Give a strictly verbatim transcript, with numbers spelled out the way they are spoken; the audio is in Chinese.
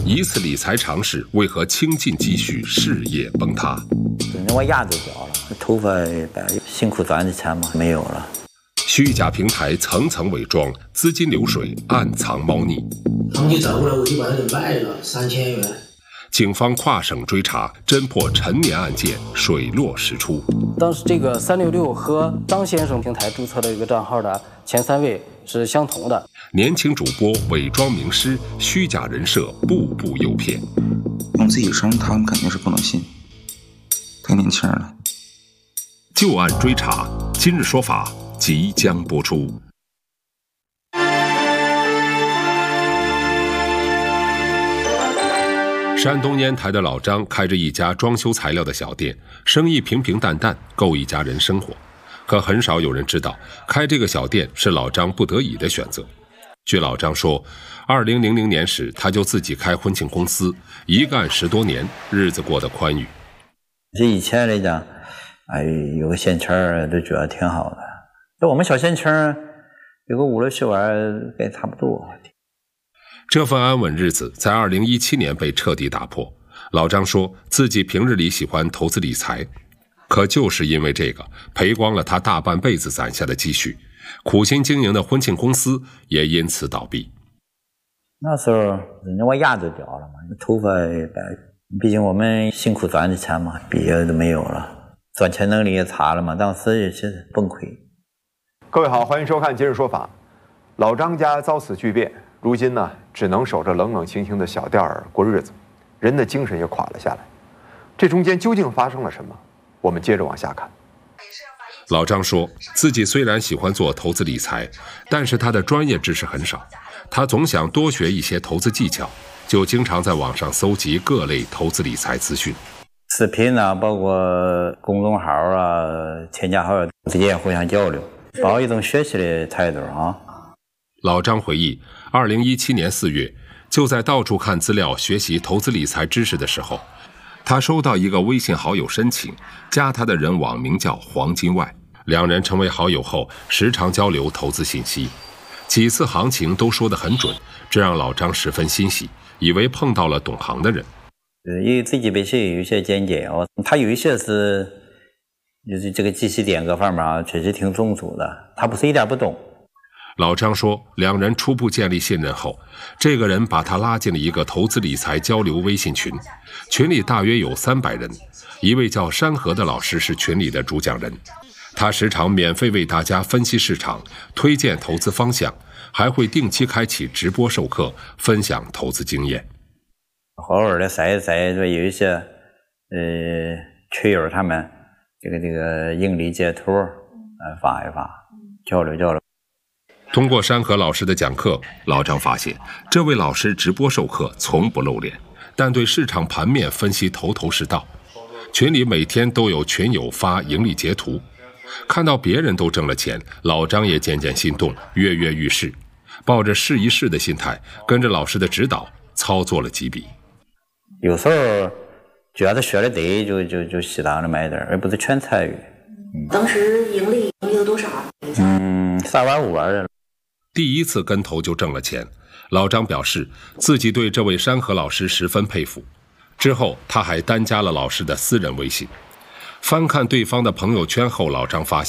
一次理财尝试为何倾尽积蓄，事业崩塌？ 我牙都掉了，头发白，辛苦赚的钱嘛没有了。 虚假平台层层伪装，资金流水暗藏猫腻。 他们就找过来，我就把它给卖了，三千元。 警方跨省追查，侦破陈年案件，水落石出。 当时这个三六六和张先生平台注册的一个账号的前三位是相同的。 年轻主播伪装名师，虚假人设，步步诱骗。 用自己声，他们肯定是不能信，太年轻了。 旧案追查，今日说法即将播出。山东烟台的老张开着一家装修材料的小店，生意平平淡淡，够一家人生活。可很少有人知道，开这个小店是老张不得已的选择。据老张说，二零零零年时他就自己开婚庆公司，一干十多年，日子过得宽裕。 这以前来讲，哎，有个闲钱都觉得挺好的。那我们小闲钱有个五六十万，该差不多。 这份安稳日子在二零一七年被彻底打破。老张说自己平日里喜欢投资理财，可就是因为这个赔光了他大半辈子攒下的积蓄，苦心经营的婚庆公司也因此倒闭。 那时候我牙都掉了嘛，头发也白，毕竟我们辛苦赚的钱嘛，毕业都没有了，赚钱能力也差了嘛，当时也是崩溃。 各位好，欢迎收看《今日说法》。老张家遭此巨变，如今呢，只能守着冷冷清清的小店儿过日子，人的精神也垮了下来。这中间究竟发生了什么？我们接着往下看。 老张说自己虽然喜欢做投资理财，但是他的专业知识很少，他总想多学一些投资技巧，就经常在网上搜集各类投资理财资讯。 视频啊，包括公众号啊，添加好友之间互相交流，抱一种学习的态度啊。 老张回忆，二零一七年四月，就在到处看资料学习投资理财知识的时候，他收到一个微信好友申请，加他的人网名叫黄金外，两人成为好友后，时常交流投资信息，几次行情都说得很准，这让老张十分欣喜，以为碰到了懂行的人。 因为自己本身有一些见解哦，他有一些是就是这个记忆点各方面啊，确实挺充足的，他不是一点不懂。 老张说，两人初步建立信任后，这个人把他拉进了一个投资理财交流微信群，群里大约有三百人，一位叫山河的老师是群里的主讲人，他时常免费为大家分析市场，推荐投资方向，还会定期开启直播授课，分享投资经验。 偶尔的晒一晒，有一些呃群友他们这个这个盈利截图呃发一发，交流交流。 通过山河老师的讲课，老张发现这位老师直播授课从不露脸，但对市场盘面分析头头是道。群里每天都有群友发盈利截图，看到别人都挣了钱，老张也渐渐心动，跃跃欲试，抱着试一试的心态，跟着老师的指导操作了几笔。 有时候觉得学的对，就就就适当的买点，而不是全参与。 嗯、当时盈利盈利了多少？ 嗯，三万五万。 第一次跟投就挣了钱，老张表示自己对这位山河老师十分佩服。之后他还单加了老师的私人微信，翻看对方的朋友圈后，老张发现